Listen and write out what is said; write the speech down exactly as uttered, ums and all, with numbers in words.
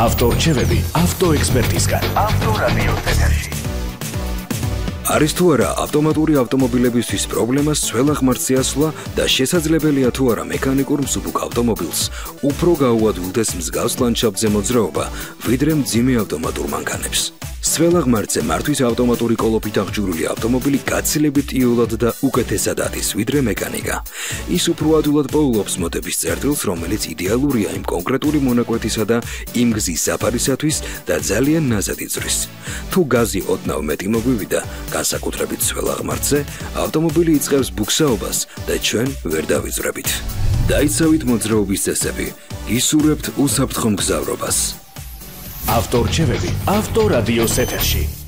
ავტორჩევები ავტოექსპერტისგან. ავტორადიო ეთერში. არის თუ არა ავტომატური ავტომობილებისთვის პრობლემას ცველაღმართზე ასვლა და შესაძლებელია თუ არა მექანიკურ მსუბუქ ავტომობილს უფრო გაუადვილდეს მსგავს ლანდშაფტზე მოძრაობა, ვიდრე მძიმე ავტომატურ მანქანებს. სველაღმართზე მართვის ავტომატური კოლოფით აღჭურვილი ავტომობილი გაცილებით იოლად და უკეთესად ადის, ვიდრე მექანიკა. ის უფრო ადვილად პოულობს მოდების წერტილს, რომელიც იდეალურია იმ კონკრეტული მონაკვეთისა და იმ გზის საფარისათვის და ძალიან ნაზად იწვრის. თუ გაზი ოდნავ მეტი მოგვივიდა, განსაკუთრებით სველაღმართზე, ავტომობილი იწყებს ბუქსაობას და ჩვენ ვერ დავიძვრებით. დაიცავით მოძრაობის წესები, გისურვებთ უსაფრთხო მგზავრობას. ავტორჩევები ავტორადიოს ეთერში.